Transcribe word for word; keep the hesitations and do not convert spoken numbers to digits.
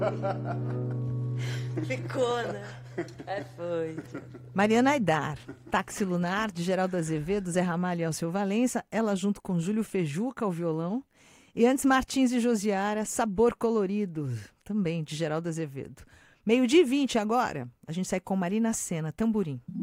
Ficou, né? É, foi. Mariana Aidar, Táxi Lunar, de Geraldo Azevedo, Zé Ramalho e Alceu Valença, ela junto com Júlio Fejuca ao violão, e antes Martins e Josiara, Sabor Colorido, também de Geraldo Azevedo. Meio-dia e vinte agora, a gente sai com Marina Sena, tamborim.